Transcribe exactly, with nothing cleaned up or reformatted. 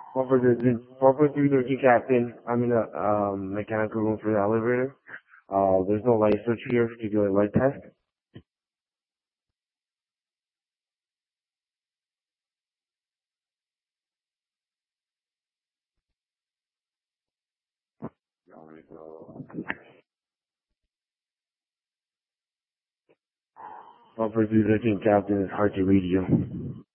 What for the what for three thirteen captain? I'm in a um mechanical room for the elevator. Uh, there's no light switch here to do a light test. What for three thirteen captain? It's hard to read you.